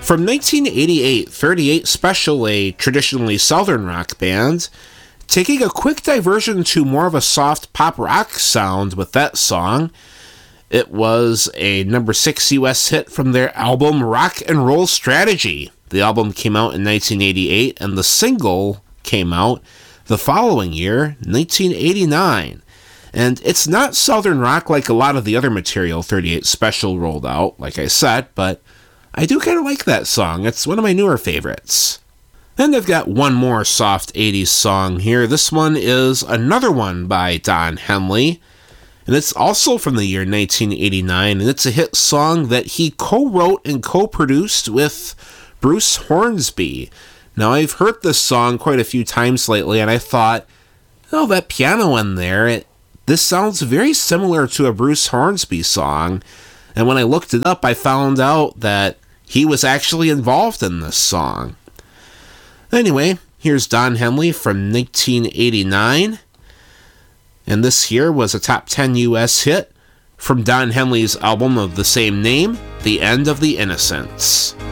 From 1988, 38 Special, a traditionally southern rock band, taking a quick diversion to more of a soft pop rock sound with that song. It was a number 6 US hit from their album Rock and Roll Strategy. The album came out in 1988, and the single came out the following year, 1989. And it's not southern rock like a lot of the other material 38 Special rolled out, like I said, but I do kind of like that song. It's one of my newer favorites. And I've got one more soft 80s song here. This one is another one by Don Henley, and it's also from the year 1989, and it's a hit song that he co-wrote and co-produced with Bruce Hornsby. Now, I've heard this song quite a few times lately, and I thought, oh, that piano in there, this sounds very similar to a Bruce Hornsby song. And when I looked it up, I found out that he was actually involved in this song. Anyway, here's Don Henley from 1989. And this here was a top 10 US hit from Don Henley's album of the same name, The End of the Innocents.